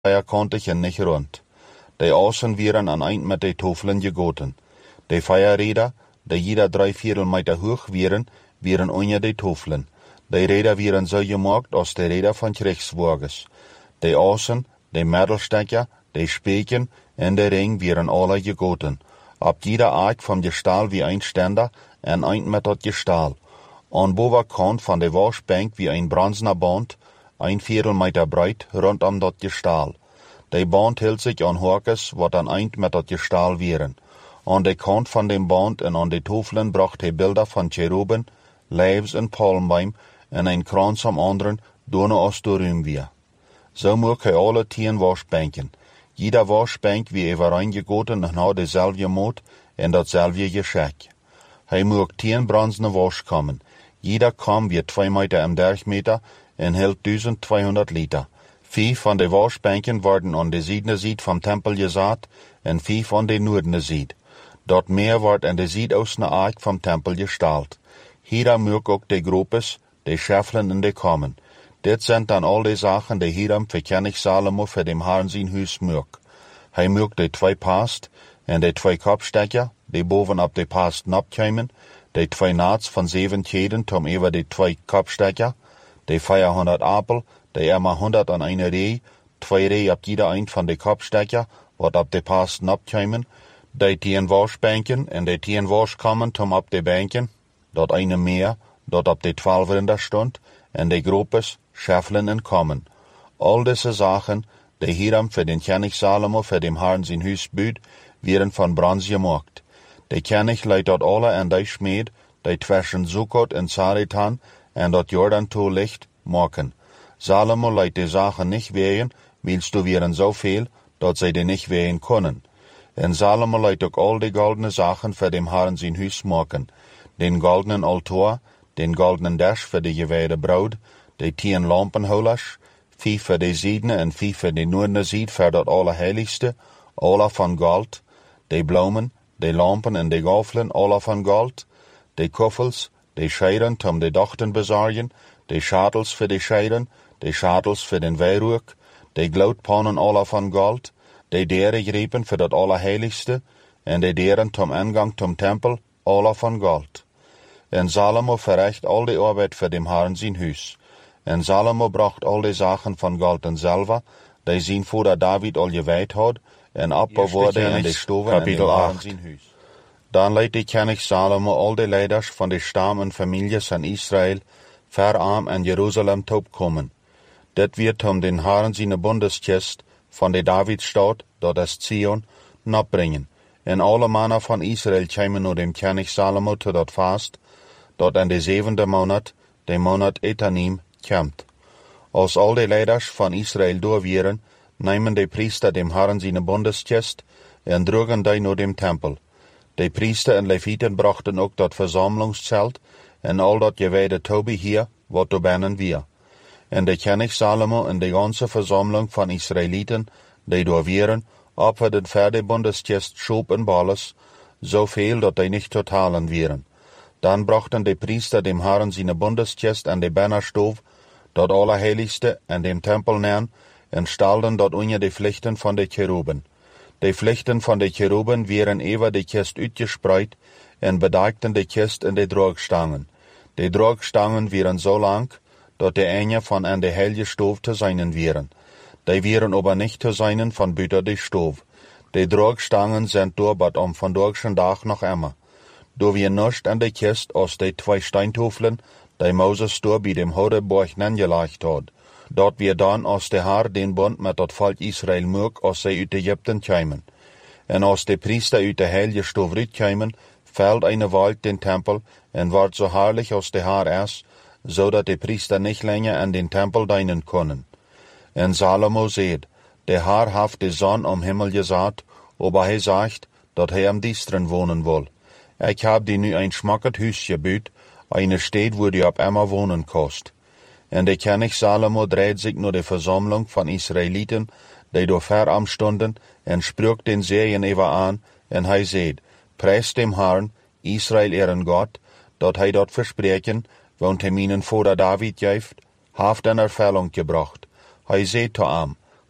feierkantig en nicht rund. Die Außen wären an eind mit de Tofeln gegoten. Die Feierräder, die jeder 3/4 Meter hoch wären unter de Tofeln. Die Räder wären so gemacht als die Räder von Kriegswagens. Die Außen, die Mittelstecker, die Speken en de Ring wären alle gegoten. Ab jeder Ark vom Gestahl wie ein Ständer en eind mit dat Gestahl. An bovenkant van de Waschbank wie ein bronzener Band, 1/4 Meter breit, rondom dat Gestahl. De Band hield sich an Horkes, wat an eind mit dat Gestahl wären. An de Kant van dem Band en an de Tofeln bracht hij Bilder van Cheruben, Leibs en Palmbeim en ein Kranz am anderen, donne aus der Rühm wir. So mocht hij alle 10 Waschbänken. Jeder Waschbank wie overein gegoten en had dezelfde moot en datzelfde geschek. Hij mocht 10 bronzene Waschkammen. Jeder kam wie 2 Meter im Durchmeter en hield 1200 Liter. 5 van de Waschbänken worden an de Südene Seite vom Tempel gesaat en 5 an de Noordene Seite. Dat Meer wordt an de Südoostene Ark vom Tempel gestalt. Hier mocht ook de Gropes, de Schäflen en de Kammen. Dit sind dann all die Sachen, die Hiram für König Salomo für dem Herrn sein Haus mögt. Hij mögt die 2 Past en de 2 Kopfstecker, die boven op de Past napkämen, de 2 Naats van 7 Käden tom über de 2 Kopfstecker, de 400 Apel, de immer 100 an eine Reh, 2 Reh op jeder ein van de Kopfstecker, wat op de Past napkämen, de 10 Waschbänken en de 10 Waschkammen tom op de Bänken, dat eine meer, dat op de 12 Rinder stond, en de Gropes, Schäflen en Kammen. All diese Sachen, die Hiram für den König Salomo für dem Herrn sein Haus büt, wären von Bronze gemacht. Der König leidt dort alle an die Schmied, die zwischen Sukkot und Zaretan en dat Jordan licht machen. Salomo leidt die Sachen nicht wehen, willst du wären so viel, dat sie die nicht wehen können. En Salomo leidt auch all die goldene Sachen für dem Herrn sein Haus machen. Den goldenen Altar, den goldenen Dash für die geweihte Braut, die 10 Lampenholders, 5 für die Siedene en 5 für die Noordene Sied für dat Allerheiligste, alle van Gold, die Blumen, die Lampen en die Gafelen, alle van Gold, die Koffels, die Scheiren tom die Dochten besorgen, die Schadels für die Scheiren, die Schadels für den Weihrauch, die Gloutpannen alle van Gold, die Derengrepen für dat Allerheiligste, en die Deren tom Eingang tom Tempel, alle van Gold. En Salomo verricht all die Arbeit für dem Herrn sein Haus. En Salomo bracht all die Sachen von Gold en Silber, die sein Vater David al geweiht hat, en abbewaarde in die Stoven en dem Herrn sein Haus. Dan leidt die König Salomo all die Leiders von de Stamm en Families van Israel verarm en Jerusalem kommen. Dit wird den Herrn seine Bundeskist von de Davidstad, dat is Zion, napbringen. En alle Männer von Israel kämen nur dem König Salomo zu dat Fast, dat in de 7. Monat, de Monat Etanim, kämmt. Als all die Leiders von Israel durch wären, nehmen die Priester dem Herrn seine Bundeskist en drogen die nur dem Tempel. Die Priester en Leviten brachten ook dat Versammlungszelt en al dat geweihte Tobi hier, wat du binnen wir. En de König Salomo en de ganze Versammlung von Israeliten, die door wären, opferden für die Bundeskist Schub en Balles, so viel, dat die nicht totalen wären. Dann brachten die Priester dem Herrn seine Bundeskist an die Bannerstove, dat Allerheiligste, an dem Tempel nähen, en stalden dat unter die Pflichten von de Cheruben. Die Pflichten von de Cheruben wären über die Kist uitgespreid en bedeckten die Kist in die Drogstangen. Die Drogstangen wären so lang, dat die eine von an die heilige Stove zu seinen wären. Die wären aber nicht zu seinen von büter die Stove. Die Drogstangen sind dort von durchschen Tag noch immer. Do wir nicht an die Kist aus die 2 Steintofeln, die Moses dort bei dem Hodeborg angelegt hat. Dort wir dann aus der Haar den Bund mit dat Volk Israel mög, aus sie uit Ägypten kämen. En als die Priester uit der heilige Stove rütkämen, fällt eine Wald den Tempel en wird so herrlich aus der Haar erst, so dat die Priester nicht länger an den Tempel dienen können. En Salomo seht, der Herr haft die Sonne am Himmel gesaat, aber er sagt, dat er am Diestren wohnen will. Ich hab die nu ein schmackert Hüs gebüht, eine Stadt, wo die ab immer wohnen kost. En der König Salomo dreht sich nur die Versammlung von Israeliten, die do verarm stunden, en sprücht den Segen über an, en hij seht, preist dem Herrn, Israel ihren Gott, dat hij dort versprechen, want hij meinen Vater David geeft, haft en Erfüllung gebracht. Hij seht to am,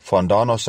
Van daarna